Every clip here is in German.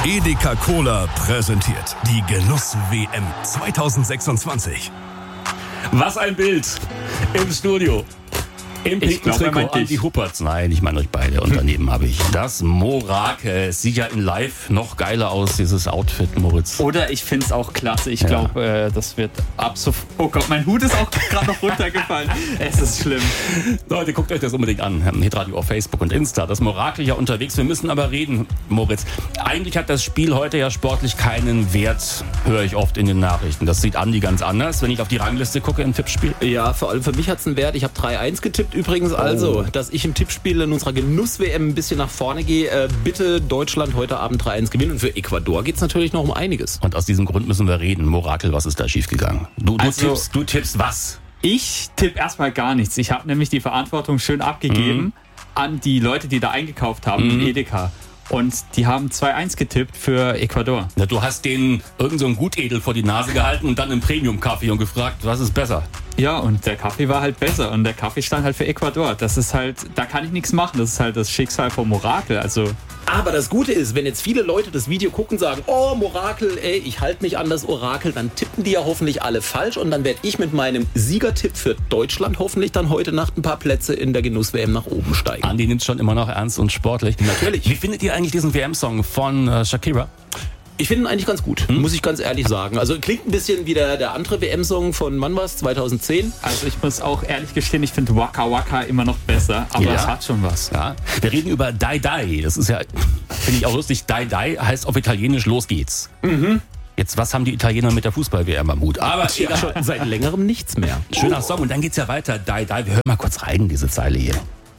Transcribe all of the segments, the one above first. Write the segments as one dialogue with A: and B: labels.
A: Edeka Cola präsentiert die Genuss-WM 2026. Was ein Bild im Studio. Im pinken Trikot Andi Huppertz. Nein, ich meine euch beide. Und daneben habe ich das Morakel. Es sieht ja in live noch geiler aus, dieses Outfit, Moritz.
B: Oder ich finde es auch klasse. Ich glaube, das wird ab sofort... Oh Gott, mein Hut ist auch gerade noch runtergefallen. Es ist schlimm.
A: Leute, guckt euch das unbedingt an. Hitradio auf Facebook und Insta. Das Morakel ja unterwegs. Wir müssen aber reden, Moritz. Eigentlich hat das Spiel heute ja sportlich keinen Wert, höre ich oft in den Nachrichten. Das sieht Andi ganz anders, wenn ich auf die Rangliste gucke im Tippspiel.
C: Ja, vor allem für mich hat es einen Wert. Ich habe 3-1 getippt. Übrigens dass ich im Tippspiel in unserer Genuss-WM ein bisschen nach vorne gehe. Bitte Deutschland heute Abend 3-1 gewinnen. Und für Ecuador geht es natürlich noch um einiges.
A: Und aus diesem Grund müssen wir reden. Morakel, was ist da schiefgegangen? Du tippst was?
B: Ich tippe erstmal gar nichts. Ich habe nämlich die Verantwortung schön abgegeben an die Leute, die da eingekauft haben, in Edeka. Und die haben 2-1 getippt für Ecuador.
A: Ja, du hast denen irgend so ein Gutedel vor die Nase gehalten und dann einen Premium-Kaffee und gefragt, was ist besser?
B: Ja, und der Kaffee war halt besser und der Kaffee stand halt für Ecuador. Das ist halt, da kann ich nichts machen. Das ist halt das Schicksal vom Morakel. Also.
C: Aber das Gute ist, wenn jetzt viele Leute das Video gucken und sagen, oh Morakel, ey, ich halte mich an das Orakel, dann tippen die ja hoffentlich alle falsch und dann werde ich mit meinem Siegertipp für Deutschland hoffentlich dann heute Nacht ein paar Plätze in der Genuss-WM nach oben steigen.
A: Andi nimmt schon immer noch ernst und sportlich.
C: Natürlich.
A: Wie findet ihr eigentlich diesen WM-Song von Shakira?
C: Ich finde ihn eigentlich ganz gut, muss ich ganz ehrlich sagen. Also klingt ein bisschen wie der andere WM-Song von 2010.
B: Also ich muss auch ehrlich gestehen, ich finde Waka Waka immer noch besser, aber es hat schon was.
A: Ja. Wir reden über Dai Dai. Das ist ja, finde ich auch lustig, Dai Dai heißt auf Italienisch los geht's. Jetzt, was haben die Italiener mit der Fußball-WM am Hut? Aber
C: ja, schon seit längerem nichts mehr.
A: Schöner Song und dann geht's ja weiter. Dai Dai, wir hören mal kurz rein, diese Zeile hier.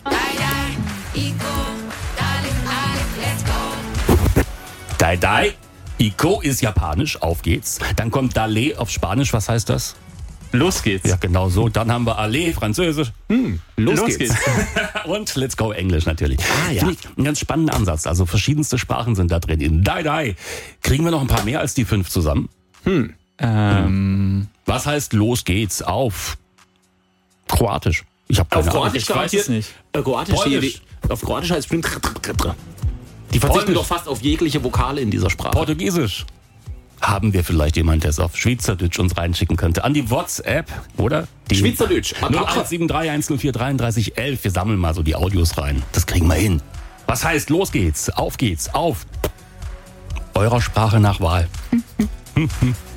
A: Dai Dai. Ico ist japanisch, auf geht's. Dann kommt Dale auf Spanisch, was heißt das?
B: Los geht's.
A: Ja, genau so. Dann haben wir Allez, Französisch.
C: Los geht's.
A: Und Let's Go, Englisch natürlich.
C: Ja.
A: Finde ich einen ganz spannenden Ansatz. Also verschiedenste Sprachen sind da drin. In Dai Dai. Kriegen wir noch ein paar mehr als die 5 zusammen? Was heißt Los geht's auf Kroatisch? Ich habe keine
C: Auf
A: Ahnung.
C: Kroatisch
B: Ich weiß es nicht.
C: Auf Kroatisch heißt die verzichten
A: Polnisch.
C: doch fast auf jegliche Vokale in dieser Sprache.
A: Portugiesisch. Haben wir vielleicht jemanden, der es auf Schweizerdeutsch uns reinschicken könnte? An die WhatsApp, oder? Die
C: Schweizerdeutsch.
A: 01731043311. Wir sammeln mal so die Audios rein. Das kriegen wir hin. Was heißt, los geht's, auf eurer Sprache nach Wahl.